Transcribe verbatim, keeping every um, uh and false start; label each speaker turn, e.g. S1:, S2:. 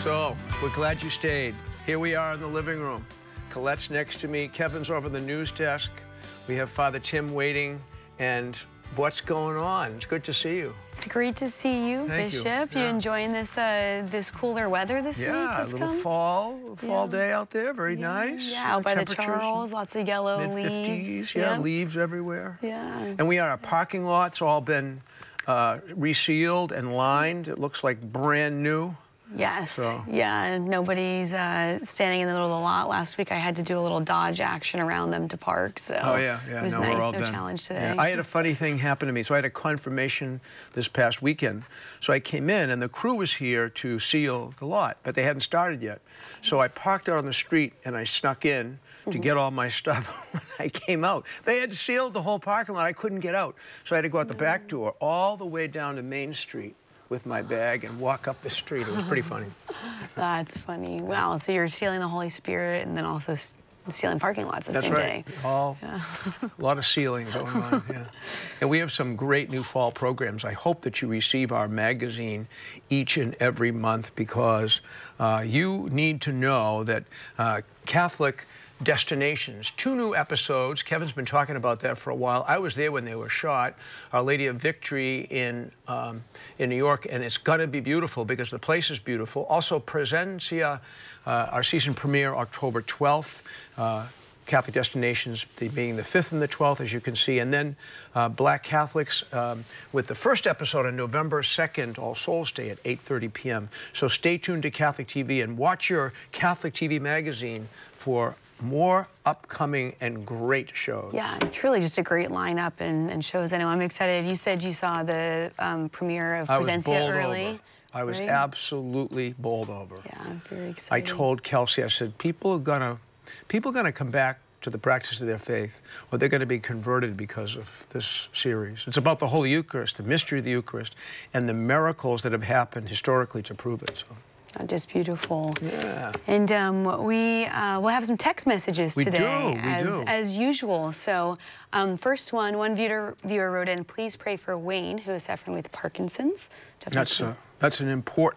S1: So, we're glad you stayed. Here we are in the living room. Colette's next to me. Kevin's over the news desk. We have Father Tim waiting. And what's going on? It's good to see you.
S2: It's great to see you,
S1: Thank
S2: Bishop.
S1: You,
S2: you
S1: yeah.
S2: enjoying this uh, this cooler weather this
S1: yeah,
S2: week?
S1: Yeah, a little
S2: come?
S1: fall, fall
S2: yeah.
S1: day out there. Very
S2: yeah.
S1: nice.
S2: Yeah, out by the
S1: Temperatures
S2: Charles, lots of yellow
S1: mid fifties,
S2: leaves.
S1: Yeah,
S2: yeah,
S1: leaves everywhere.
S2: Yeah.
S1: And we are, our parking lot's all been uh, resealed and lined. It looks like brand new.
S2: Yes,
S1: so.
S2: yeah, nobody's uh, standing in the middle of the lot. Last week I had to do a little dodge action around them to park, so
S1: oh, yeah, yeah.
S2: it was
S1: no,
S2: nice,
S1: we're all
S2: no
S1: done.
S2: challenge today.
S1: Yeah. I had a funny thing happen to me. So I had a confirmation this past weekend. So I came in and the crew was here to seal the lot, but they hadn't started yet. So I parked out on the street and I snuck in to mm-hmm. get all my stuff. When I came out, they had sealed the whole parking lot. I couldn't get out. So I had to go out the back door all the way down to Main Street with my bag and walk up the street. It was pretty funny.
S2: That's funny. Wow, so you're sealing the Holy Spirit and then also sealing parking lots the
S1: That's
S2: same
S1: right.
S2: day.
S1: All,
S2: yeah.
S1: A lot of sealing going on, yeah. And we have some great new fall programs. I hope that you receive our magazine each and every month because uh, you need to know that uh, Catholic Destinations, two new episodes. Kevin's been talking about that for a while. I was there when they were shot. Our Lady of Victory in um, in New York, and it's gonna be beautiful because the place is beautiful. Also, Presencia, uh, our season premiere October twelfth. Uh, Catholic Destinations the, being the fifth and the twelfth, as you can see, and then uh, Black Catholics um, with the first episode on November second, All Souls Day at eight thirty p m So stay tuned to Catholic T V and watch your Catholic T V magazine for more upcoming and great shows.
S2: Yeah, truly just a great lineup and, and shows. I know I'm excited. You said you saw the um, premiere of Presencia early.
S1: Over. I was
S2: right?
S1: absolutely bowled over.
S2: Yeah, I'm very excited.
S1: I told Kelsey, I said, people are gonna, people are gonna come back to the practice of their faith, or they're going to be converted because of this series. It's about the Holy Eucharist, the mystery of the Eucharist, and the miracles that have happened historically to prove it. So.
S2: Just beautiful.
S1: Yeah.
S2: And um, we uh, will have some text messages
S1: we
S2: today,
S1: do, we
S2: as
S1: do.
S2: as usual. So, um, first one, one viewer viewer wrote in, "Please pray for Wayne, who is suffering with Parkinson's."
S1: That's a, that's an important.